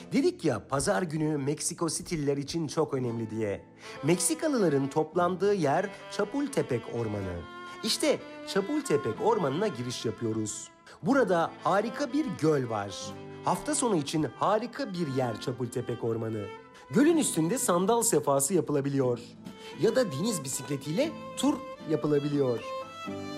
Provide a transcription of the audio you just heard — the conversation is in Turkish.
Dedik ya pazar günü Meksiko City'liler için çok önemli diye. Meksikalıların toplandığı yer Chapultepec Ormanı. İşte Chapultepec Ormanı'na giriş yapıyoruz. Burada harika bir göl var. Hafta sonu için harika bir yer Chapultepec Ormanı. Gölün üstünde sandal sefası yapılabiliyor. Ya da deniz bisikletiyle tur yapılabiliyor.